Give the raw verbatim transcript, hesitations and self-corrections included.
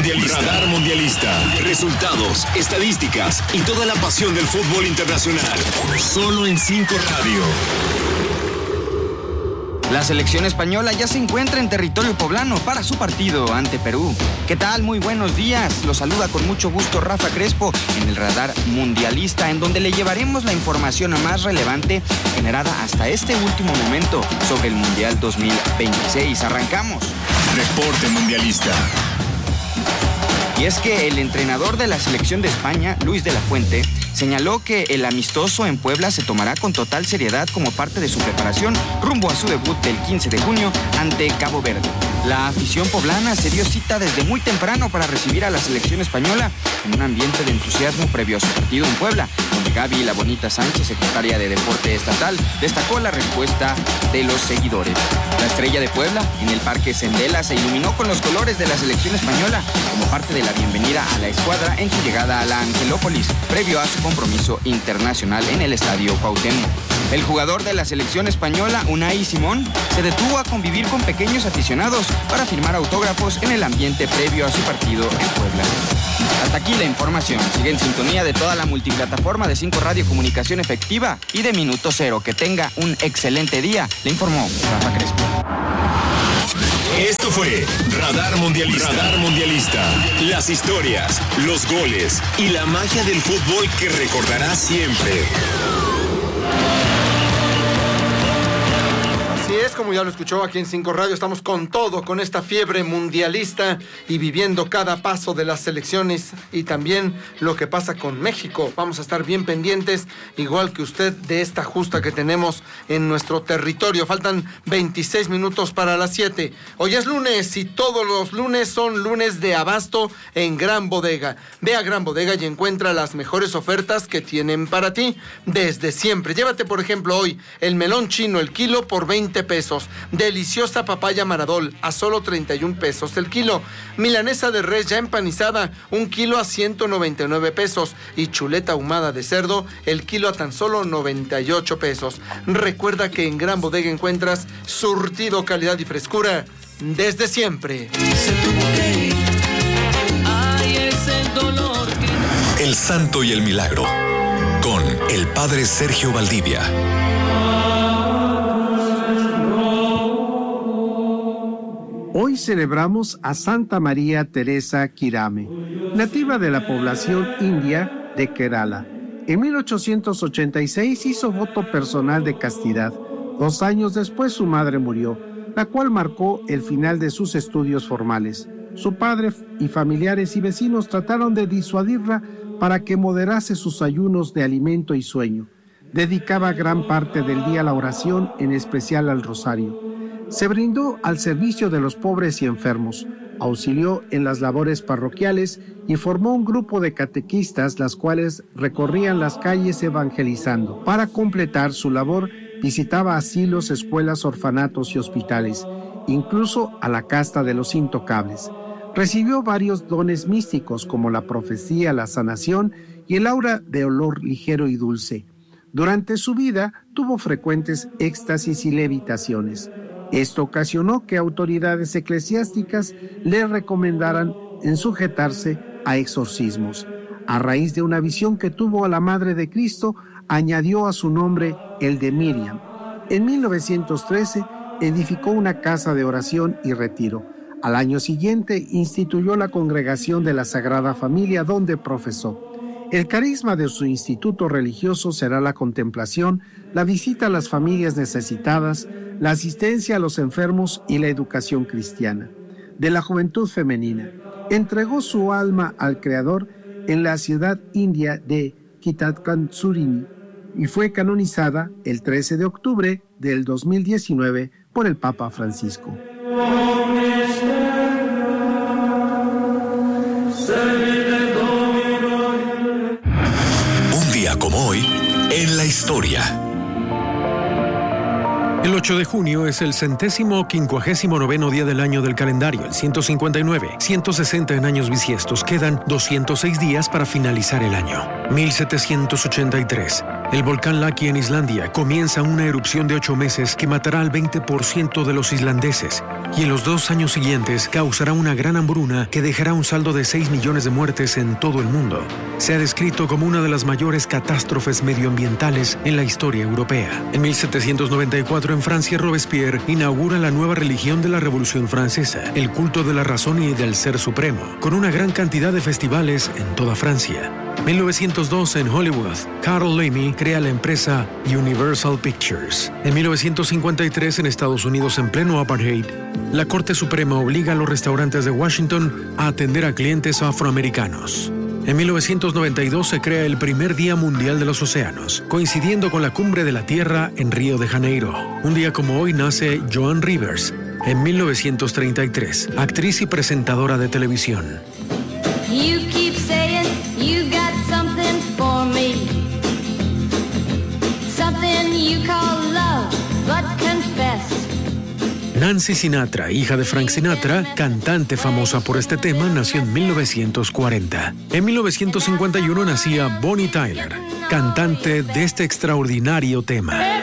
Mundialista. Radar Mundialista. Resultados, estadísticas y toda la pasión del fútbol internacional. Solo en cinco Radio. La selección española ya se encuentra en territorio poblano para su partido ante Perú. ¿Qué tal? Muy buenos días. Los saluda con mucho gusto Rafa Crespo en el Radar Mundialista, en donde le llevaremos la información más relevante generada hasta este último momento sobre el Mundial dos mil veintiséis. Arrancamos. Reporte Mundialista. Y es que el entrenador de la selección de España, Luis de la Fuente, señaló que el amistoso en Puebla se tomará con total seriedad como parte de su preparación rumbo a su debut del quince de junio ante Cabo Verde. La afición poblana se dio cita desde muy temprano para recibir a la selección española en un ambiente de entusiasmo previo a su partido en Puebla, donde Gaby La Bonita Sánchez, secretaria de Deporte Estatal, destacó la respuesta de los seguidores. La estrella de Puebla, en el Parque Sendela, se iluminó con los colores de la selección española como parte de la bienvenida a la escuadra en su llegada a la Angelópolis, previo a su compromiso internacional en el Estadio Cuauhtémoc. El jugador de la selección española, Unai Simón, se detuvo a convivir con pequeños aficionados para firmar autógrafos en el ambiente previo a su partido en Puebla. Hasta aquí la información. Sigue en sintonía de toda la multiplataforma de cinco Radio Comunicación Efectiva y de Minuto Cero. Que tenga un excelente día. Le informó Rafa Crespo. Esto fue Radar Mundialista. Radar Mundialista. Las historias, los goles y la magia del fútbol que recordarás siempre. Es como ya lo escuchó aquí en cinco Radio, estamos con todo, con esta fiebre mundialista y viviendo cada paso de las selecciones y también lo que pasa con México. Vamos a estar bien pendientes, igual que usted, de esta justa que tenemos en nuestro territorio. Faltan veintiséis minutos para las siete. Hoy es lunes y todos los lunes son lunes de abasto en Gran Bodega. Ve a Gran Bodega y encuentra las mejores ofertas que tienen para ti desde siempre. Llévate, por ejemplo, hoy el melón chino, el kilo por veinte pesos. Deliciosa papaya Maradol a solo treinta y un pesos el kilo. Milanesa de res ya empanizada, un kilo a ciento noventa y nueve pesos. Y chuleta ahumada de cerdo, el kilo a tan solo noventa y ocho pesos. Recuerda que en Gran Bodega encuentras surtido, calidad y frescura desde siempre. El Santo y el Milagro, con el Padre Sergio Valdivia. Hoy celebramos a Santa María Teresa Kirame, nativa de la población india de Kerala. En mil ochocientos ochenta y seis hizo voto personal de castidad. Dos años después su madre murió, la cual marcó el final de sus estudios formales. Su padre y familiares y vecinos trataron de disuadirla para que moderase sus ayunos de alimento y sueño. Dedicaba gran parte del día a la oración, en especial al rosario. Se brindó al servicio de los pobres y enfermos, auxilió en las labores parroquiales y formó un grupo de catequistas, las cuales recorrían las calles evangelizando. Para completar su labor, visitaba asilos, escuelas, orfanatos y hospitales, incluso a la casta de los intocables. Recibió varios dones místicos como la profecía, la sanación y el aura de olor ligero y dulce. Durante su vida tuvo frecuentes éxtasis y levitaciones. Esto ocasionó que autoridades eclesiásticas le recomendaran en sujetarse a exorcismos. A raíz de una visión que tuvo a la Madre de Cristo, añadió a su nombre el de Miriam. En mil novecientos trece edificó una casa de oración y retiro. Al año siguiente instituyó la Congregación de la Sagrada Familia, donde profesó. El carisma de su instituto religioso será la contemplación, la visita a las familias necesitadas, la asistencia a los enfermos y la educación cristiana. De la juventud femenina, entregó su alma al Creador en la ciudad india de Kitatkansurini y fue canonizada el trece de octubre del dos mil diecinueve por el Papa Francisco. Como hoy, en la historia. El ocho de junio es el centésimo quincuagésimo noveno día del año del calendario, el ciento cincuenta y nueve, ciento sesenta en años bisiestos. Quedan doscientos seis días para finalizar el año. mil setecientos ochenta y tres. El volcán Laki en Islandia comienza una erupción de ocho meses que matará al veinte por ciento de los islandeses y en los dos años siguientes causará una gran hambruna que dejará un saldo de seis millones de muertes en todo el mundo. Se ha descrito como una de las mayores catástrofes medioambientales en la historia europea. En mil setecientos noventa y cuatro en Francia, Robespierre inaugura la nueva religión de la Revolución Francesa, el culto de la razón y del ser supremo, con una gran cantidad de festivales en toda Francia. mil novecientos dos en Hollywood, Carl Laemmle crea la empresa Universal Pictures. En mil novecientos cincuenta y tres en Estados Unidos, en pleno apartheid, la Corte Suprema obliga a los restaurantes de Washington a atender a clientes afroamericanos. En mil novecientos noventa y dos se crea el primer Día Mundial de los Océanos, coincidiendo con la Cumbre de la Tierra en Río de Janeiro. Un día como hoy nace Joan Rivers, en mil novecientos treinta y tres, actriz y presentadora de televisión. You keep saying you got something for me, something you call love, but confess. Nancy Sinatra, hija de Frank Sinatra, cantante famosa por este tema, nació en mil novecientos cuarenta. En mil novecientos cincuenta y uno nacía Bonnie Tyler, cantante de este extraordinario tema.